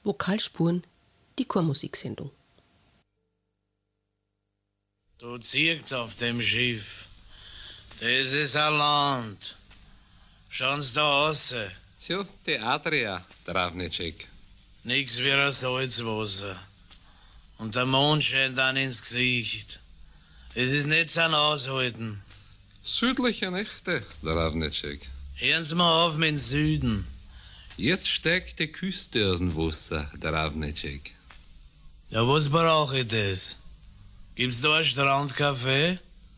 Vokalspuren, die Chormusiksendung. Du ziehst auf dem Schiff. Das ist ein Land. Schauen's da raus. Tja, die Adria, Travnicek. Nix wie ein Salzwasser. Und der Mond scheint dann ins Gesicht. Es ist nicht zum Aushalten. Südliche Nächte, Travnicek. Hören Sie mal auf mit dem Süden. Jetzt steigt die Küste aus dem Wasser, Travnicek. Ja, was brauche ich das? Gibt's da ein Strandcafé?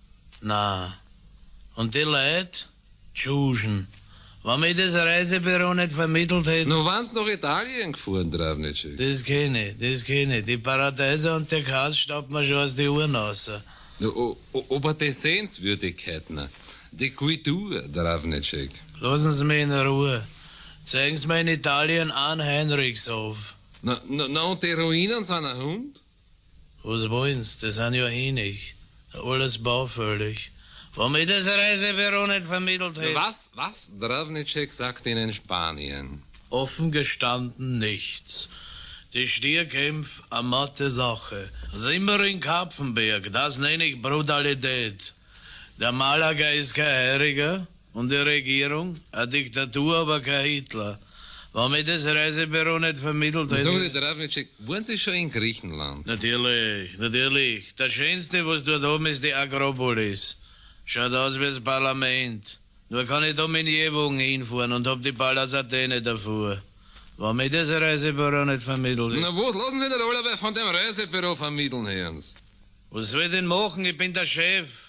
Na. Und die Leute? Tschuschen. Wenn mir das Reisebüro nicht vermittelt hätte... Noch waren's nach Italien gefahren, Travnicek. Das kenne ich. Die Paradiese und der Kass staubt mir schon aus den Uhren raus. Aber die Sehenswürdigkeiten, die Kultur, Travnicek. Lassen Sie mich in Ruhe. Zeigen Sie mir in Italien einen Heinrichs auf. Na, und die Ruinen sind ein Hund? Was wollen Sie? Das sind ja hinig. Alles baufällig. Wenn mir das Reisebüro nicht vermittelt hätte... Was? Travnicek sagt Ihnen Spanien. Offen gestanden nichts. Die Stierkämpfe, eine matte Sache. Sind wir in Kapfenberg, das nenne ich Brutalität. Der Malaga ist kein Heiriger und die Regierung, eine Diktatur, aber kein Hitler. Wenn mir das Reisebüro nicht vermittelt hätte... Sagen Sie, Travnicek, waren Sie schon in Griechenland? Natürlich. Das Schönste, was dort oben ist, die Akropolis. Schaut aus wie das Parlament. Nur kann ich da mit Jewungen hinfahren und hab die Ball aus Athene davor. Wenn mir das Reisebüro nicht vermittelt hätte... Na was, lassen Sie nicht alle von dem Reisebüro vermitteln, Herrens. Was soll ich denn machen? Ich bin der Chef.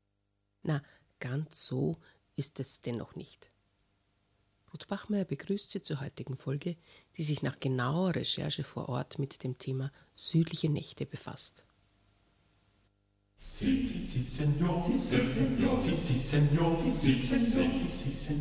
Na, ganz so ist es dennoch nicht. Ruth Bachmeier begrüßt Sie zur heutigen Folge, die sich nach genauer Recherche vor Ort mit dem Thema südliche Nächte befasst. Sí, sí, sí, señor. Sí, sí, señor. Sí, sí, señor. Sí, sí, señor. Sí, sí, señor.